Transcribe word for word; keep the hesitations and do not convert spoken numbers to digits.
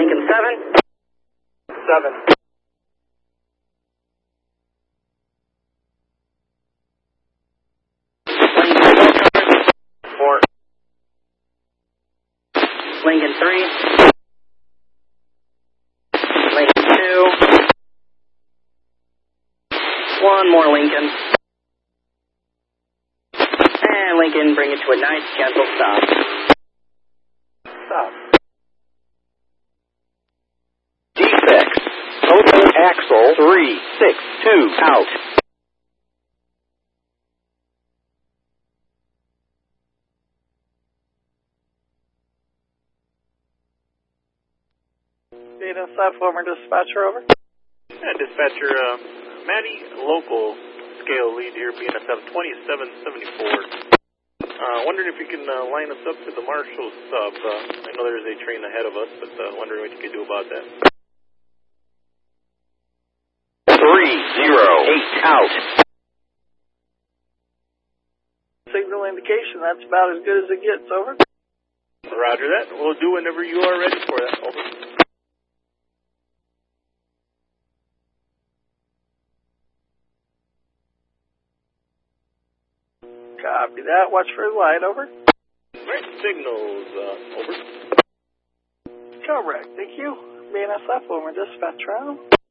Lincoln seven. Seven. Four. Lincoln three. Lincoln two. One more Lincoln. And Lincoln, bring it to a nice, gentle stop. Stop. Defects. Total axle three six two out. Data platformer dispatcher over. Yeah, dispatcher, uh, Maddie, local scale lead here, B N S F twenty-seven seventy-four. Uh, wondering if you can uh, line us up to the Marshall sub. Uh, I know there's a train ahead of us, but uh, wondering what you could do about that. Three zero eight out. Signal indication, that's about as good as it gets, over. Roger that. We'll do whenever you are ready for that. Over. Copy that. Watch for the light, over. Right, signals, uh, over. Correct. Thank you. B N S F over dispatch round.